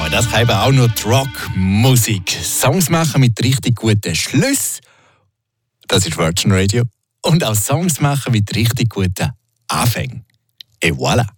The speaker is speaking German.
Ja, das kann eben auch nur die Rockmusik. Songs machen mit richtig guten Schlüssen. Das ist Virgin Radio. Und auch Songs machen mit richtig guten Anfängen. Et voilà.